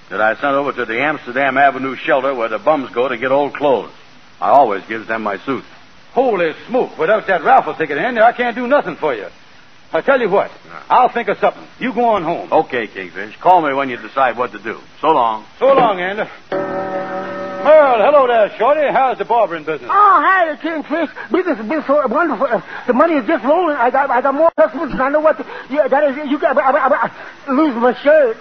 that I sent over to the Amsterdam Avenue shelter where the bums go to get old clothes. I always gives them my suit. Holy smoke. Without that raffle ticket in there, I can't do nothing for you. I tell you what, I'll think of something. You go on home. Okay, Kingfish. Call me when you decide what to do. So long. So long, Andy. Merle, hello there, Shorty. How's the barbering business? Oh, hi, Kingfish. Business has been so wonderful. The money is just rolling. I got more customers than I know what to... Yeah, that is... You got... I lose my shirt.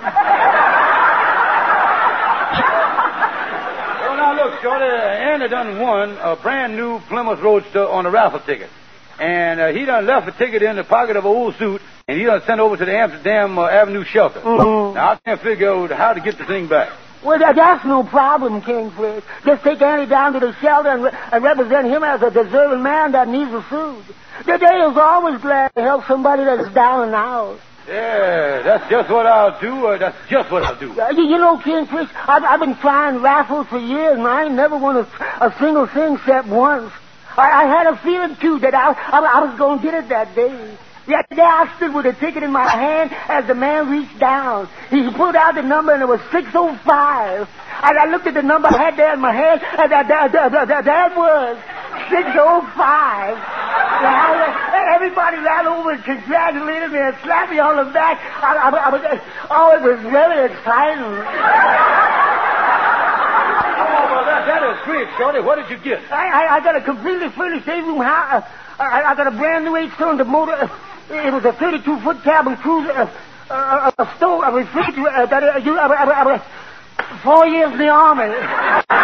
Well, now, look, Shorty. Andy done won a brand new Plymouth Roadster on a raffle ticket. And he done left the ticket in the pocket of an old suit, and he done sent over to the Amsterdam Avenue shelter. Mm-hmm. Now, I can't figure out how to get the thing back. Well, that's no problem, Kingfish. Just take Andy down to the shelter and represent him as a deserving man that needs a suit. The day is always glad to help somebody that's down and out. Yeah, that's just what I'll do. That's just what I'll do. You know, Kingfish, I've been trying raffles for years, and I ain't never won a single thing except once. I had a feeling, too, that I was going to get it that day. That day I stood with a ticket in my hand as the man reached down. He pulled out the number, and it was 605. I looked at the number I had there in my hand, and that was 605. Everybody ran over and congratulated me and slapped me on the back. It was really exciting. That is great, Shorty. What did you get? I got a completely furnished eight-room house. I got a brand new 8-cylinder motor. It was a 32-foot cabin cruiser, a stove, a refrigerator. 4 years in the Army.